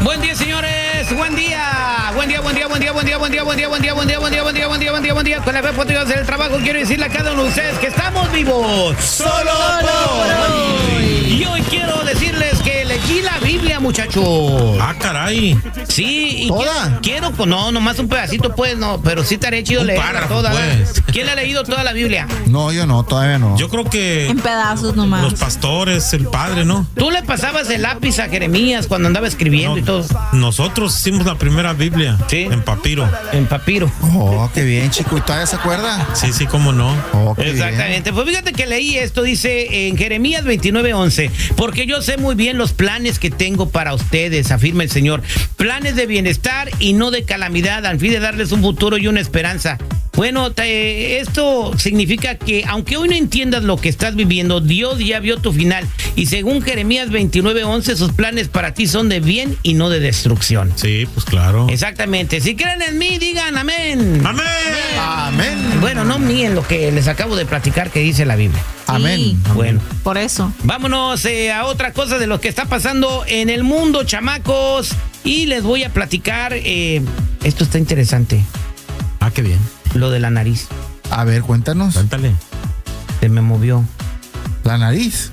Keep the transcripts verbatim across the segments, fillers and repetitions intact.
Buen día, señores. Buen día. Buen día, buen día, buen día, buen día, buen día, buen día, buen día, buen día, buen día, buen día, buen día, buen día, buen día. Con la fe podría hacer el trabajo, quiero decirle a cada uno de ustedes que estamos vivos. Solo por hoy. Y hoy quiero decirles que leí la Biblia, muchachos. Ah, caray. Sí, y ¿Toda? quiero, quiero, no, nomás un pedacito, pues, no, pero sí estaría chido Un leerla párrafo, toda. pues. ¿Quién ha leído toda la Biblia? No, yo no, todavía no. Yo creo que En pedazos nomás. los pastores, el padre, ¿no? Tú le pasabas el lápiz a Jeremías cuando andaba escribiendo No, y todo. Nosotros hicimos la primera Biblia Sí. en papiro. En papiro. Oh, qué bien, chico. ¿Y todavía se acuerda? Sí, sí, cómo no. Oh, qué Exactamente. Pues fíjate que leí esto, dice en Jeremías veintinueve once, porque yo sé muy bien los planes que tengo para ustedes, afirma el Señor. Planes de bienestar y no de calamidad, al fin de darles un futuro y una esperanza. Bueno, te, esto significa que aunque hoy no entiendas lo que estás viviendo, Dios ya vio tu final. Y según Jeremías veintinueve once, sus planes para ti son de bien y no de destrucción. Sí, pues claro. Exactamente. Si creen en mí, digan amén. ¡Amén! Amén. Bueno, no mí en lo que les acabo de platicar que dice la Biblia. Amén. Sí, Bueno. por eso. Vámonos eh, a otra cosa de lo que está pasando en el mundo, chamacos. Y les voy a platicar, eh, esto está interesante, Ah, qué bien. lo de la nariz. A ver, cuéntanos. Cuéntale. Se me movió. La nariz.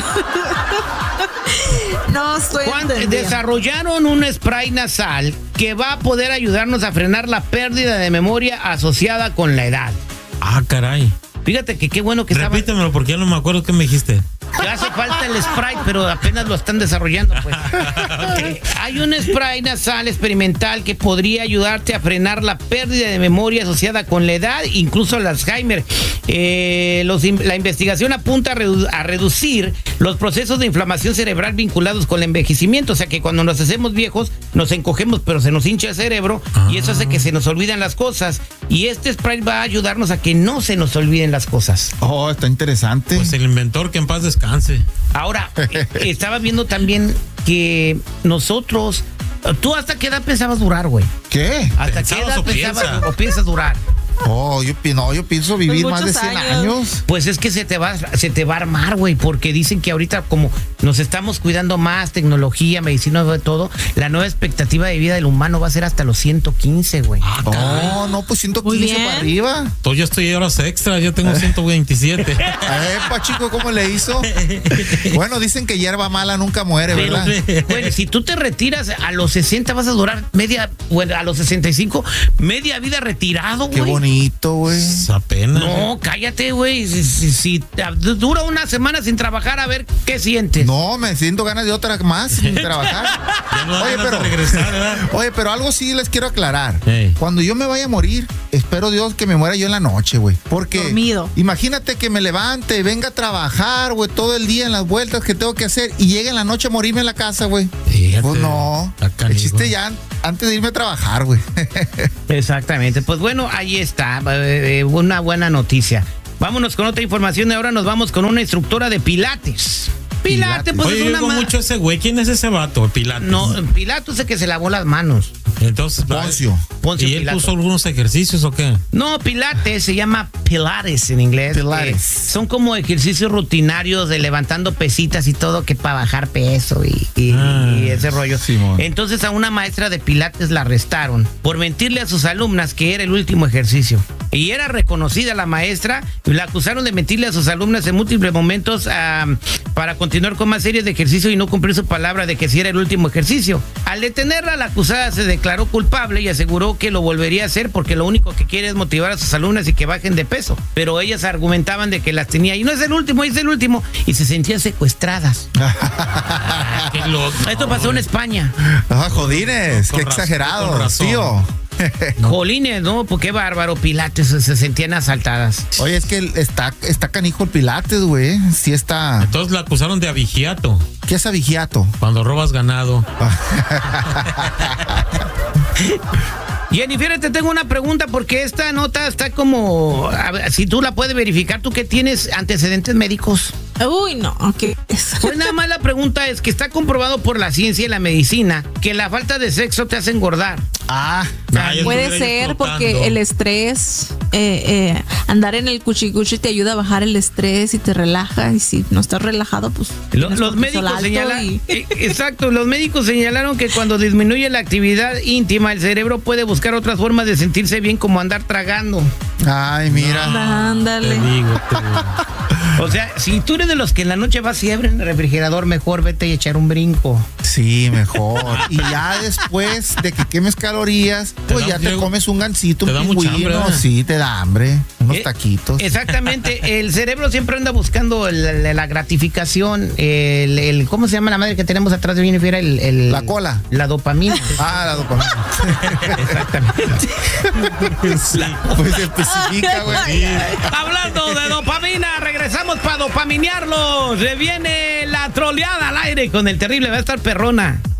No estoy Cuando entendiendo. desarrollaron un spray nasal que va a poder ayudarnos a frenar la pérdida de memoria asociada con la edad. Ah, caray. Fíjate que qué bueno que estaba... Repítemelo porque ya no me acuerdo qué me dijiste. Le hace falta el spray, pero apenas lo están desarrollando, pues. Ok. Hay un spray nasal experimental que podría ayudarte a frenar la pérdida de memoria asociada con la edad, incluso el Alzheimer. Eh, los, la investigación apunta a, redu a reducir los procesos de inflamación cerebral vinculados con el envejecimiento. O sea que cuando nos hacemos viejos, nos encogemos, pero se nos hincha el cerebro Ah. y eso hace que se nos olvidan las cosas. Y este spray va a ayudarnos a que no se nos olviden las cosas. Oh, está interesante. Pues el inventor, que en paz descanse. Ahora, eh, estaba viendo también que nosotros... ¿Tú hasta qué edad pensabas durar, güey? ¿Qué? ¿Hasta qué ¿Pensabas edad o pensabas piensa? o piensas durar? Oh, yo, pi- no, yo pienso vivir Pues más de muchos cien años. años. Pues es que se te va, se te va a armar, güey, porque dicen que ahorita como nos estamos cuidando más, tecnología, medicina, de todo, la nueva expectativa de vida del humano va a ser hasta los ciento quince, güey. Ah, caray. Oh, no, pues ciento Muy quince bien. para arriba. Entonces yo estoy horas extra, yo tengo ciento veintisiete. Epa, chico, ¿cómo le hizo? Bueno, dicen que hierba mala nunca muere, Pero, ¿verdad? bueno, si tú te retiras a los sesenta vas a durar media, bueno, a los sesenta y cinco, media vida retirado, Qué güey. bonito, güey. Apenas. No, cállate, güey. Si, si- si dura una semana sin trabajar, a ver qué sientes. No, me siento ganas de otra más sin trabajar. Ya no da Oye, ganas pero, de regresar, ¿verdad? oye, pero algo sí les quiero aclarar. Ey. Cuando yo me vaya a morir, espero Dios que me muera yo en la noche, güey. Porque Dormido. imagínate que me levante, venga a trabajar, güey, todo el día en las vueltas que tengo que hacer y llegue en la noche a morirme en la casa, güey. Fíjate. Pues no. Está El canijo. chiste ya antes de irme a trabajar, güey. Exactamente. Pues bueno, ahí está. eh, eh, una buena noticia. Vámonos con otra información y ahora nos vamos con una instructora de Pilates. Pilates, Pilates. pues Oye, es yo una digo ma- mucho ese güey. ¿Quién es ese vato? Pilates. No, Pilatos es el que se lavó las manos. Entonces, Poncio. Poncio ¿y él Pilato. puso algunos ejercicios o qué? No, Pilates se llama Pilates en inglés. Pilates. Eh, son como ejercicios rutinarios de levantando pesitas y todo que para bajar peso y, y- Ah, y ese rollo. Simón. Entonces a una maestra de Pilates la arrestaron por mentirle a sus alumnas que era el último ejercicio. Y era reconocida la maestra, y la acusaron de mentirle a sus alumnas en múltiples momentos ah, para continuar con más series de ejercicio y no cumplir su palabra de que sí era el último ejercicio. Al detenerla, la acusada se declaró culpable y aseguró que lo volvería a hacer porque lo único que quiere es motivar a sus alumnas y que bajen de peso. Pero ellas argumentaban de que las tenía y no es el último, es el último. Y se sentían secuestradas. Qué loco. Esto pasó en España. Ah, jodines, Con qué razón, exagerado, con razón. tío. Jolines, ¿no? Pues qué bárbaro, Pilates, se, se sentían asaltadas. Oye, es que el- está, está canijo el Pilates, güey. Sí está. Entonces la acusaron de abigiato, ¿Qué es abigiato? cuando robas ganado. Jennifer, te tengo una pregunta porque esta nota está como, a ver, si tú la puedes verificar, tú que tienes antecedentes médicos. Uy, no, ¿qué es? Pues nada más la pregunta es que está comprobado por la ciencia y la medicina que la falta de sexo te hace engordar. Ah, Ah, yo Puede estuviera ser flotando. porque el estrés eh, eh, andar en el cuchicuchi te ayuda a bajar el estrés y te relaja. Y si no estás relajado, pues. Lo- tienes los cortisol médicos alto señalan, y- eh, exacto, los médicos señalaron que cuando disminuye la actividad íntima, el cerebro puede buscar otras formas de sentirse bien, como andar tragando. Ay, mira. Ándale. Te digo, tú. O sea, si tú eres de los que en la noche vas y abres el refrigerador, mejor vete y echar un brinco. Sí, mejor. Y ya después de que quemes calorías, Te pues da ya un te friego. comes un gansito, Te un da mucha pingüino. hambre, ¿verdad? Sí, te da hambre. Unos Eh, taquitos. Exactamente, el cerebro siempre anda buscando el- la, la gratificación, el, el- ¿cómo se llama la madre que tenemos atrás de Jennifer? El, el- La cola. La dopamina. Ah, la dopamina. Exactamente. Sí, pues se especifica, güey. Hablando de dopamina, regresamos para dopaminearlos. Se viene la troleada al aire con el terrible, va a estar perrona.